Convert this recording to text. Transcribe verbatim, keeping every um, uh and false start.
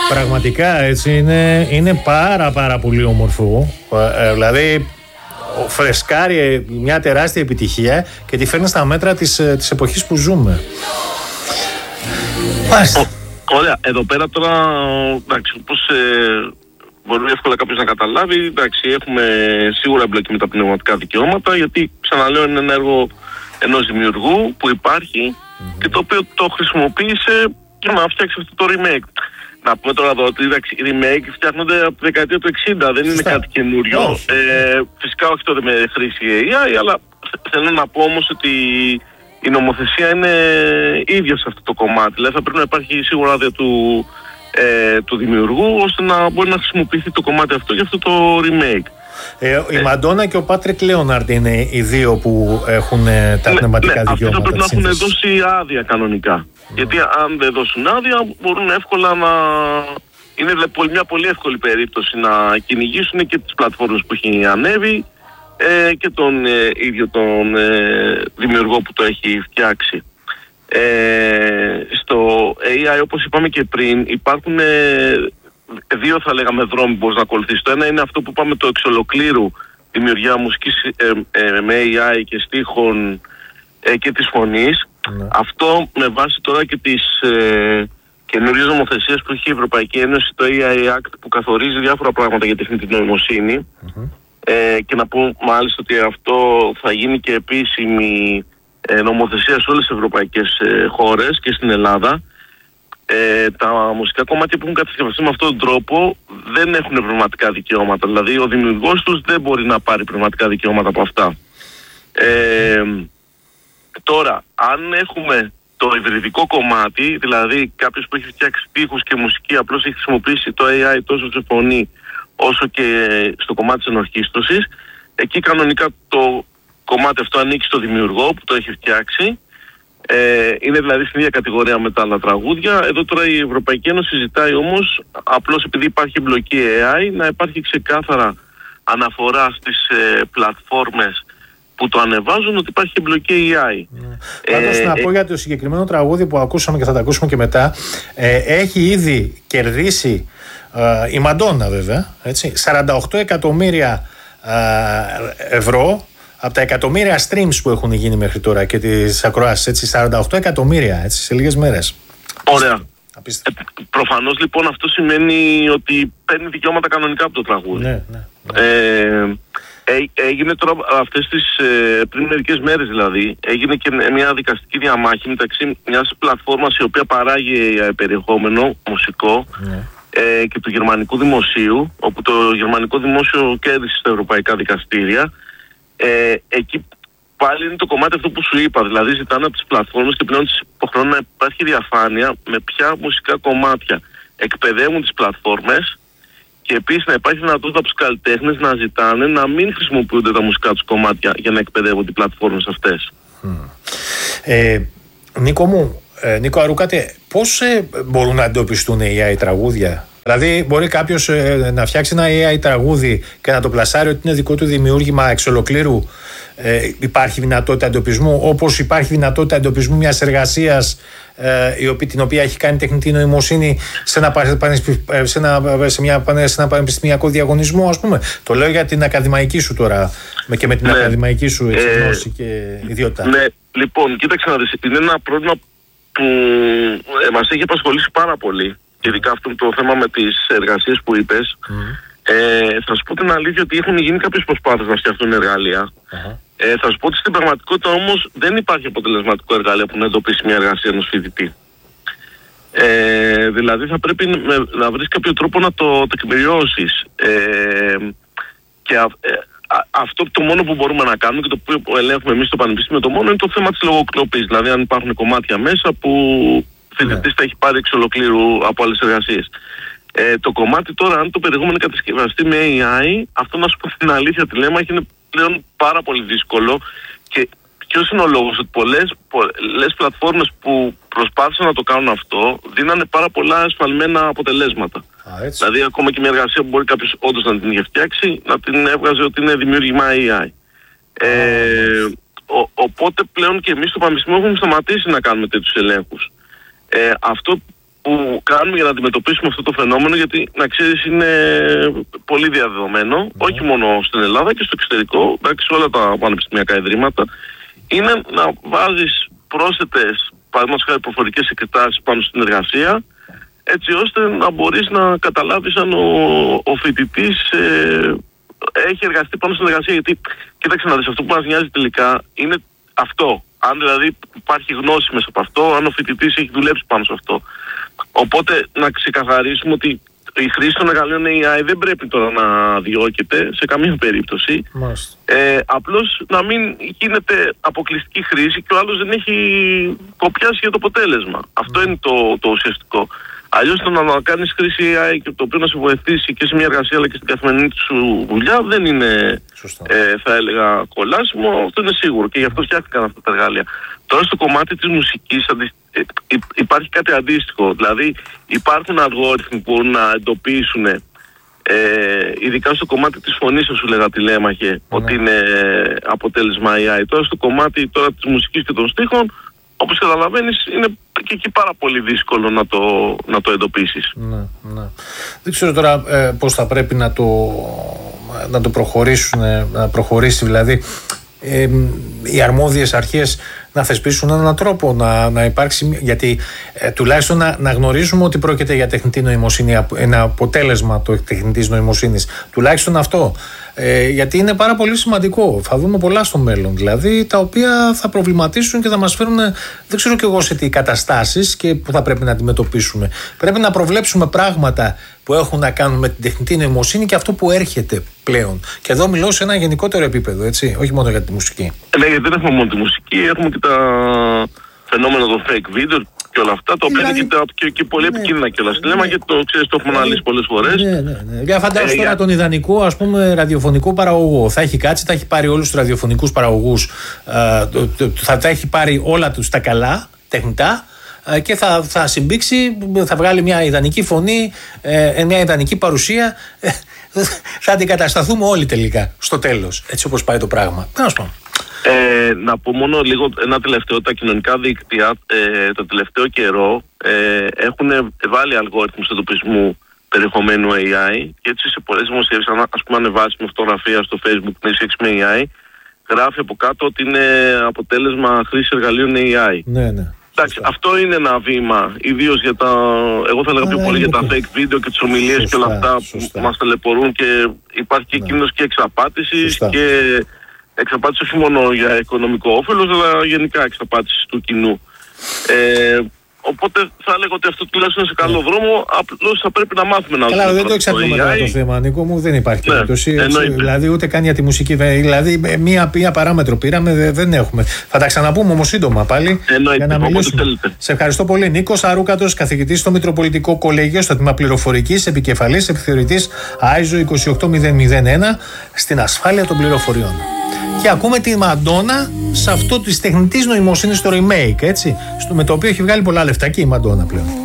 Πραγματικά έτσι είναι, είναι πάρα πάρα πολύ όμορφο. Ε, δηλαδή φρεσκάρει μια τεράστια επιτυχία και τη φέρνει στα μέτρα της, της εποχής που ζούμε. Μάλιστα. Ωραία, εδώ πέρα τώρα, εντάξει, όπως ε, μπορεί εύκολα κάποιος να καταλάβει, εντάξει, έχουμε σίγουρα εμπλοκή με τα πνευματικά δικαιώματα, γιατί ξαναλέω είναι ένα έργο ενός δημιουργού που υπάρχει mm-hmm. και το οποίο το χρησιμοποίησε και να φτιάξει αυτό το remake. Να πούμε τώρα εδώ ότι οι remake φτιάχνονται από τη δεκαετία του εξήντα, δεν είναι κάτι καινούριο. Ε, φυσικά όχι τότε με χρήση έι άι, αλλά θέλω να πω όμως ότι η νομοθεσία είναι ίδια σε αυτό το κομμάτι. Δηλαδή θα πρέπει να υπάρχει σίγουρα άδεια του, ε, του δημιουργού, ώστε να μπορεί να χρησιμοποιηθεί το κομμάτι αυτό για αυτό το remake. Ε, η Μαντόνα και ο Πάτρικ Λέοναρντ είναι οι δύο που έχουν ε, τα ναι, πνευματικά ναι, δικαιώματα. Αυτοί θα πρέπει να έχουν δώσει άδεια κανονικά. Mm. Γιατί αν δεν δώσουν άδεια μπορούν εύκολα να... Είναι μια πολύ εύκολη περίπτωση να κυνηγήσουν και τις πλατφόρμες που έχει ανέβει ε, και τον ε, ίδιο τον ε, δημιουργό που το έχει φτιάξει. Ε, στο έι άι, όπως είπαμε και πριν, υπάρχουν ε, δύο θα λέγαμε δρόμοι που μπορείς να ακολουθήσεις. Το ένα είναι αυτό που είπαμε το εξ ολοκλήρου δημιουργία μουσικής ε, ε, με έι άι και στίχων ε, και της φωνής. Ναι. Αυτό με βάση τώρα και τις ε, καινούριες νομοθεσίες που έχει η Ευρωπαϊκή Ένωση, το έι άι Act, που καθορίζει διάφορα πράγματα για τεχνητή νοημοσύνη. Mm-hmm. Ε, και να πω μάλιστα ότι αυτό θα γίνει και επίσημη ε, νομοθεσία σε όλες τις ευρωπαϊκές ε, χώρες και στην Ελλάδα. Ε, τα μουσικά κομμάτια που έχουν κατασκευαστεί με αυτόν τον τρόπο δεν έχουν πνευματικά δικαιώματα. Δηλαδή ο δημιουργός τους δεν μπορεί να πάρει πνευματικά δικαιώματα από αυτά. Ε, τώρα, αν έχουμε το υβριδικό κομμάτι, δηλαδή κάποιος που έχει φτιάξει στίχους και μουσική απλώς έχει χρησιμοποιήσει το έι άι τόσο σε φωνή όσο και στο κομμάτι της ενορχήστρωσης, εκεί κανονικά το κομμάτι αυτό ανήκει στο δημιουργό που το έχει φτιάξει. Ε, είναι δηλαδή στην ίδια κατηγορία με τα άλλα τραγούδια. Εδώ τώρα η Ευρωπαϊκή Ένωση ζητάει όμως, απλώς επειδή υπάρχει εμπλοκή έι άι, να υπάρχει ξεκάθαρα αναφορά στις ε, πλατφόρμες που το ανεβάζουν ότι υπάρχει εμπλοκή έι άι. Mm. Πάντως ε, να πω ε, για το συγκεκριμένο τραγούδι που ακούσαμε και θα τα ακούσουμε και μετά, ε, έχει ήδη κερδίσει ε, η Μαντόνα βέβαια, έτσι, σαράντα οκτώ εκατομμύρια ε, ευρώ από τα εκατομμύρια streams που έχουν γίνει μέχρι τώρα και τις ακροάσεις, έτσι, σαράντα οκτώ εκατομμύρια, έτσι, σε λίγες μέρες. Ωραία. Ε, προφανώς λοιπόν αυτό σημαίνει ότι παίρνει δικαιώματα κανονικά από το τραγούδι. Ναι, ναι, ναι. Ε, Έ, έγινε τώρα αυτές τις, ε, πριν μερικές μέρες δηλαδή, έγινε και μια δικαστική διαμάχη μεταξύ μιας πλατφόρμας η οποία παράγει ε, περιεχόμενο μουσικό ναι. ε, και του γερμανικού δημοσίου, όπου το γερμανικό δημόσιο κέρδισε στα ευρωπαϊκά δικαστήρια. Ε, εκεί πάλι είναι το κομμάτι αυτό που σου είπα, δηλαδή ζητάνε από τις πλατφόρμες και πλέον τις υποχρεώνουν να υπάρχει διαφάνεια με ποια μουσικά κομμάτια εκπαιδεύουν τις πλατφόρμες. Και επίσης να υπάρχει δυνατότητα από τους καλλιτέχνες να ζητάνε να μην χρησιμοποιούνται τα μουσικά τους κομμάτια για να εκπαιδεύονται οι πλατφόρμες αυτές. Mm. Ε, Νίκο μου, ε, Νίκο Αρούκατε, πώς ε, μπορούν να εντοπιστούν έι άι τραγούδια? Δηλαδή μπορεί κάποιος ε, να φτιάξει ένα έι άι τραγούδι και να το πλασάρει ότι είναι δικό του δημιούργημα εξ ολοκλήρου. Ε, υπάρχει δυνατότητα εντοπισμού, όπως υπάρχει δυνατότητα εντοπισμού μιας εργασίας ε, η οποία, την οποία έχει κάνει τεχνητή νοημοσύνη σε ένα, σε ένα, σε μια, σε ένα πανεπιστημιακό διαγωνισμό, ας πούμε. Το λέω για την ακαδημαϊκή σου τώρα και με την ναι. ακαδημαϊκή σου έτσι, ε, γνώση και ιδιότητα. Ναι, λοιπόν, κοίταξε να δεις, είναι ένα πρόβλημα που ε, μας έχει απασχολήσει πάρα πολύ, ειδικά αυτό το θέμα με τις εργασίες που είπες. Mm. Ε, θα σου πω την αλήθεια ότι έχουν γίνει κάποιες προσπάθειες να φτιαχτούν εργαλεία. Uh-huh. Ε, θα σου πω ότι στην πραγματικότητα όμως δεν υπάρχει αποτελεσματικό εργαλείο που να εντοπίσει μια εργασία ενός φοιτητή. Ε, δηλαδή θα πρέπει με, να βρεις κάποιο τρόπο να το τεκμηριώσεις. Ε, και α, ε, α, αυτό το μόνο που μπορούμε να κάνουμε και το οποίο ελέγχουμε εμείς στο Πανεπιστήμιο το μόνο είναι το θέμα της λογοκλοπής. Δηλαδή αν υπάρχουν κομμάτια μέσα που ο φοιτητής yeah. τα έχει πάρει εξ ολοκλήρου από άλλες εργασίες. Ε, το κομμάτι τώρα, αν το περιεχόμενο κατασκευαστεί με έι άι, αυτό να σου πω την αλήθεια τη λέμε, είναι πλέον πάρα πολύ δύσκολο. Και ποιος είναι ο λόγος? Ότι πολλές, πολλές πλατφόρμες που προσπάθησαν να το κάνουν αυτό δίνανε πάρα πολλά εσφαλμένα αποτελέσματα. Α, δηλαδή, ακόμα και μια εργασία που μπορεί κάποιος όντως να την είχε φτιάξει, να την έβγαζε ότι είναι δημιούργημα έι άι. Ε, ο, οπότε πλέον και εμείς στο Πανεπιστήμιο έχουμε σταματήσει να κάνουμε τέτοιους ελέγχους. Ε, αυτό που κάνουμε για να αντιμετωπίσουμε αυτό το φαινόμενο, γιατί να ξέρεις είναι πολύ διαδεδομένο, mm. όχι μόνο στην Ελλάδα και στο εξωτερικό, εντάξει, σε όλα τα πανεπιστημιακά ιδρύματα, είναι να βάζεις πρόσθετες, παραδείγματος χάρη προφορικές εξετάσεις πάνω στην εργασία, έτσι ώστε να μπορείς να καταλάβεις αν ο, ο φοιτητής ε, έχει εργαστεί πάνω στην εργασία. Γιατί, κοίταξε να δεις, αυτό που μας νοιάζει τελικά είναι αυτό. Αν δηλαδή υπάρχει γνώση μέσα από αυτό, αν ο φοιτητής έχει δουλέψει πάνω σε αυτό. Οπότε να ξεκαθαρίσουμε ότι η χρήση των εργαλείων έι άι δεν πρέπει τώρα να διώκεται σε καμία περίπτωση. Ε, απλώς να μην γίνεται αποκλειστική χρήση και ο άλλος δεν έχει κοπιάσει για το αποτέλεσμα. Αυτό είναι το, το ουσιαστικό. Αλλιώς το να κάνεις χρήση έι άι και το οποίο να σε βοηθήσει και σε μια εργασία αλλά και στην καθημερινή σου δουλειά δεν είναι, ε, θα έλεγα, κολλάσιμο. Αυτό είναι σίγουρο και γι' αυτό φτιάχτηκαν αυτά τα εργαλεία. Τώρα στο κομμάτι της μουσικής υπάρχει κάτι αντίστοιχο. Δηλαδή υπάρχουν αλγόριθμοι που μπορούν να εντοπίσουν, ε, ειδικά στο κομμάτι της φωνής, θα σου λέγα τηλέμαχε, ναι, ότι είναι αποτέλεσμα έι άι. Τώρα στο κομμάτι τώρα της μουσικής και των στίχων, όπως καταλαβαίνεις, είναι και εκεί πάρα πολύ δύσκολο να το, να το εντοπίσεις. Ναι, ναι. Δεν ξέρω τώρα ε, πώς θα πρέπει να το, να το προχωρήσουν, να προχωρήσει δηλαδή ε, οι αρμόδιες αρχές να θεσπίσουν έναν τρόπο να, να υπάρξει, γιατί ε, τουλάχιστον να, να γνωρίζουμε ότι πρόκειται για τεχνητή νοημοσύνη, ένα αποτέλεσμα το τεχνητής νοημοσύνης, τουλάχιστον αυτό. Ε, γιατί είναι πάρα πολύ σημαντικό. Θα δούμε πολλά στο μέλλον, δηλαδή, τα οποία θα προβληματίσουν και θα μας φέρουν, δεν ξέρω κι εγώ σε τι καταστάσεις και που θα πρέπει να αντιμετωπίσουμε. Πρέπει να προβλέψουμε πράγματα που έχουν να κάνουν με την τεχνητή νοημοσύνη και αυτό που έρχεται πλέον. Και εδώ μιλώ σε ένα γενικότερο επίπεδο, έτσι, όχι μόνο για τη μουσική. Ναι, γιατί δεν έχουμε μόνο τη μουσική, έχουμε και τα φαινόμενα των fake video και όλα αυτά, τα οποία δηλαδή, είναι και, και, και πολύ ναι, επικίνδυνα κιόλας. Ναι, λέμε, γιατί το ξέρεις, το έχουμε αναλύσει πολλές φορές. Ναι, ναι, ναι. Για φαντάζομαι ε, τώρα για... τον ιδανικό, ας πούμε, ραδιοφωνικό παραγωγό. Θα έχει κάτσει, θα έχει πάρει όλους τους ραδιοφωνικούς παραγωγούς, α, το, το, το, θα τα έχει πάρει όλα τους τα καλά, τεχνητά, α, και θα, θα συμπήξει, θα βγάλει μια ιδανική φωνή, ε, μια ιδανική παρουσία. Ε, θα αντικατασταθούμε όλοι τελικά στο τέλος, έτσι όπως πάει το πράγμα. Να σου πω. Ε, να πω μόνο λίγο ένα τελευταίο. Τα κοινωνικά δίκτυα ε, το τελευταίο καιρό ε, έχουν βάλει αλγόριθμους εντοπισμού περιεχομένου έι άι και έτσι σε πολλές δημοσιεύσεις, ας πούμε ανεβάσιμη φωτογραφία στο Facebook που είναι με έι άι, γράφει από κάτω ότι είναι αποτέλεσμα χρήση εργαλείων έι άι. Ναι, ναι. Εντάξει, αυτό είναι ένα βήμα, ιδίως για τα, εγώ θα έλεγα πιο πολύ για τα fake video και τις ομιλίες σωστά, και όλα αυτά σωστά, που μας ταλαιπωρούν και υπάρχει και ναι, κίνδυνος και εξαπάτησης και εξαπάτηση όχι μόνο για οικονομικό όφελος, αλλά γενικά εξαπάτηση του κοινού. Ε, οπότε θα έλεγα ότι αυτό τουλάχιστον είναι σε καλό δρόμο, απλώς θα πρέπει να μάθουμε να δούμε. Καλά, δεν το εξαρτούμε τώρα το θέμα, Νίκο μου, δεν υπάρχει περίπτωση. Ναι, δηλαδή ούτε καν για τη μουσική. Δηλαδή μία, μία παράμετρο πήραμε, δεν έχουμε. Θα τα ξαναπούμε όμως σύντομα πάλι. Εννοείται, για να μιλήσουμε. Σε ευχαριστώ πολύ. Νίκος Αρούκατος, καθηγητής στο Μητροπολιτικό Κολέγιο, στο τμήμα Πληροφορικής, επικεφαλής επιθεωρητής άιζο είκοσι οκτώ μηδέν ένα στην ασφάλεια των πληροφοριών. Και ακούμε τη Μαντόνα σε αυτό της τεχνητής νοημοσύνης στο remake, έτσι, στο, με το οποίο έχει βγάλει πολλά λεφτά και η Μαντόνα πλέον.